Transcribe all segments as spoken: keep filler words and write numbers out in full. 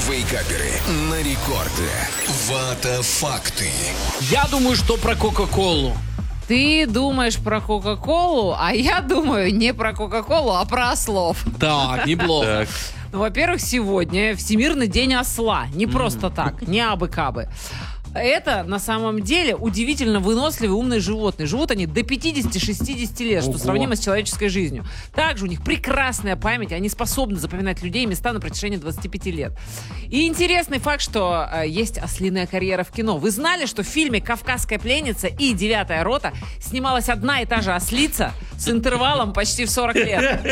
Вейкаперы на рекорде. Вата факты. Я думаю, что про Кока-Колу. Ты думаешь про Кока-Колу, а я думаю не про Кока-Колу, а про ослов. Так, неплохо. Ну, во-первых, сегодня Всемирный день осла. Не просто так, не абы-кабы. Это, на самом деле, удивительно выносливые умные животные. Живут они до пятидесяти-шестидесяти лет, Ого. что сравнимо с человеческой жизнью. Также у них прекрасная память, они способны запоминать людей и места на протяжении двадцати пяти лет. И интересный факт, что э, есть ослиная карьера в кино. Вы знали, что в фильме «Кавказская пленница» и «Девятая рота» снималась одна и та же ослица с интервалом почти в сорок лет?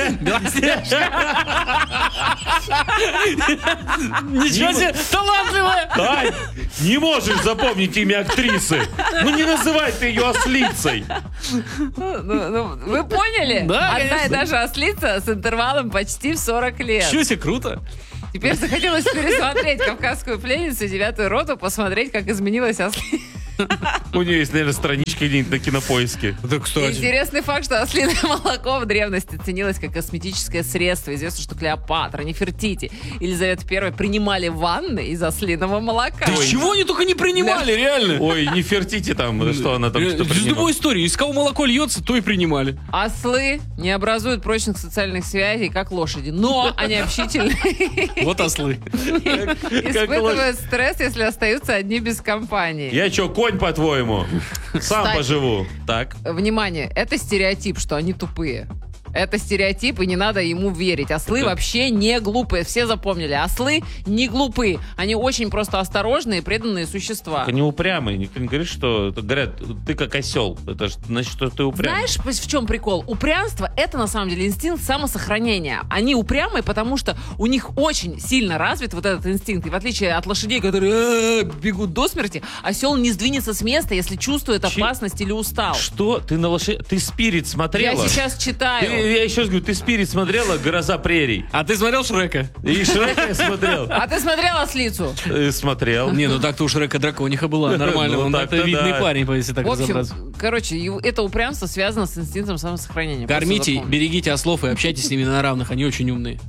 Ничего себе, талантливая! Ань, не можешь запомнить имя актрисы. Ну не называй ты ее ослицей. Ну, ну, ну, вы поняли? Да, Одна конечно. и та же ослица с интервалом почти в сорок лет. Чё себе, круто. Теперь захотелось пересмотреть «Кавказскую пленницу» и «Девятую роту», посмотреть, как изменилась ослица. У нее есть, наверное, страничка где-нибудь на Кинопоиске. Да, кстати. Интересный факт, что ослиное молоко в древности ценилось как косметическое средство. Известно, что Клеопатра, Нефертити, Елизавета Первая принимали ванны из ослиного молока. Да чего они только не принимали, реально? Ой, не фертите там, что она там что Из принимала. любой истории. Из кого молоко льется, то и принимали. Ослы не образуют прочных социальных связей, как лошади, но они общительные. Вот ослы. Испытывают стресс, если остаются одни без компании. Я что, конь, по-твоему? Сам Кстати. поживу. Так. Внимание, это стереотип, что они тупые. Это стереотип, и не надо ему верить. Ослы вообще не глупые. Все запомнили. Ослы не глупые. Они очень просто осторожные и преданные существа. Они упрямые. Никто не говорит, что... Говорят, ты как осел. Это ж значит, что ты упрямый. Знаешь, в чем прикол? Упрямство — это на самом деле инстинкт самосохранения. Они упрямые, потому что у них очень сильно развит вот этот инстинкт. И в отличие от лошадей, которые э, бегут до смерти, осел не сдвинется с места, если чувствует Чи- опасность или устал. Что? Ты на лошадь... Ты «Спирит» Я смотрела? сейчас читаю. Ты- я еще раз говорю, ты «Спирит» смотрела? «Гроза прерий». А ты смотрел Шрека? И Шрека я смотрел. А ты смотрел ослицу? Э, Смотрел. Не, ну так-то у Шрека дракониха была. Нормально. Ну, Он так-то это видный да. парень, если так В общем, разобраться. короче, ю- это упрямство связано с инстинктом самосохранения. Просто Кормите, запомни. берегите ослов и общайтесь с ними на равных. Они очень умные.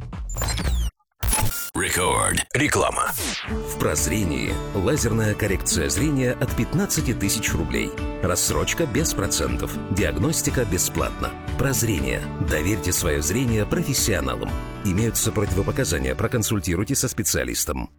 Рекорд. Реклама. В прозрении лазерная коррекция зрения от пятнадцати тысяч рублей. Рассрочка без процентов. Диагностика бесплатна. Прозрение. Доверьте свое зрение профессионалам. Имеются противопоказания. Проконсультируйте со специалистом.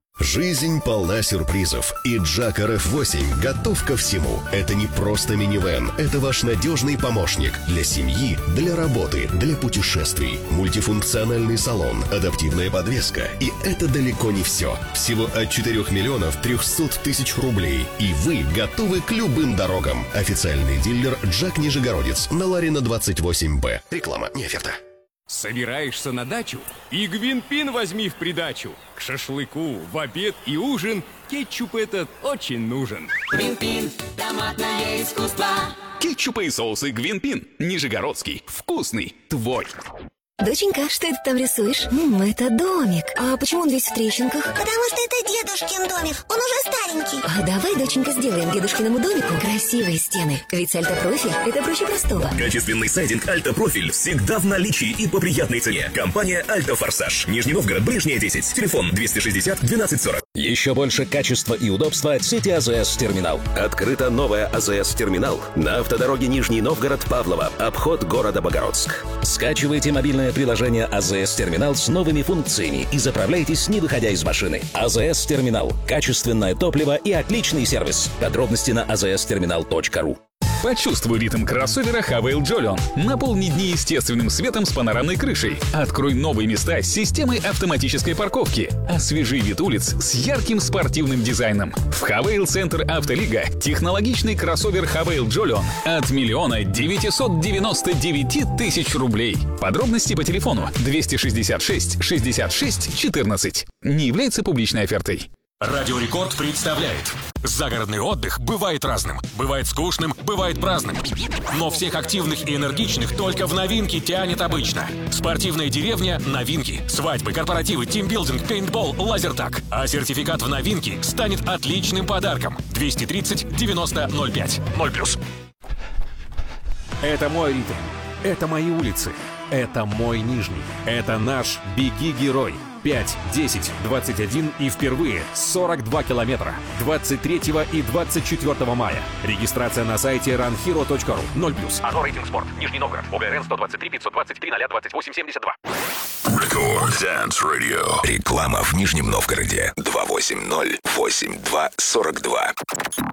Жизнь полна сюрпризов, и Джак эр эф восемь готов ко всему. Это не просто минивэн, это ваш надежный помощник для семьи, для работы, для путешествий. Мультифункциональный салон, адаптивная подвеска. И это далеко не все. Всего от четырёх миллионов трехсот тысяч рублей. И вы готовы к любым дорогам. Официальный дилер Джак Нижегородец на Ларина двадцать восемь Б. Реклама не оферта. Собираешься на дачу? И Гвинпин возьми в придачу. К шашлыку, в обед и ужин кетчуп этот очень нужен. Гвинпин, томатное искусство. Кетчупы и соусы Гвинпин. Нижегородский. Вкусный. Твой. Доченька, что это там рисуешь? М, это домик. А почему он весь в трещинках? Потому что это дедушкин домик, он уже старенький. А давай, доченька, сделаем дедушкиному домику красивые стены. Ведь альтопрофиль – это проще простого. Качественный сайдинг «Альтопрофиль» всегда в наличии и по приятной цене. Компания «Альтофорсаж». Нижний Новгород, Брежняя, десять. Телефон двести шестьдесят двенадцать сорок. Еще больше качества и удобства от сети АЗС Терминал. Открыта новая АЗС Терминал на автодороге Нижний Новгород Павлово, обход города Богородск. Скачивайте мобильное приложение АЗС Терминал с новыми функциями и заправляйтесь, не выходя из машины. АЗС Терминал. Качественное топливо и отличный сервис. Подробности на а зэ эс терминал точка ру. Почувствуй ритм кроссовера Хавейл Джолион. Наполни дни естественным светом с панорамной крышей. Открой новые места с системой автоматической парковки. Освежи вид улиц с ярким спортивным дизайном. В Хавейл Центр Автолига технологичный кроссовер Хавейл Джолион от миллиона девятисот девяносто девяти тысяч рублей. Подробности по телефону двести шестьдесят шесть шестьдесят шесть четырнадцать. Не является публичной офертой. Радио Рекорд представляет. Загородный отдых бывает разным. Бывает скучным, бывает праздным. Но всех активных и энергичных только в новинки тянет обычно. Спортивная деревня – новинки. Свадьбы, корпоративы, тимбилдинг, пейнтбол, лазертаг. А сертификат в новинки станет отличным подарком. двести тридцать девяносто ноль пять. ноль плюс. Это мой ритм. Это мои улицы. Это мой Нижний. Это наш «Беги, герой». пять, десять, двадцать один и впервые сорок два километра. двадцать третьего и двадцать четвёртого мая. Регистрация на сайте ран хиро точка ру. ноль плюс. Озон Рейтинг Спорт. Нижний Новгород. ОГРН сто двадцать три пятьсот двадцать три ноль двадцать восемь семьдесят два. Рекорд Dance Radio. Реклама в Нижнем Новгороде. два восемь ноль восемь два сорок два.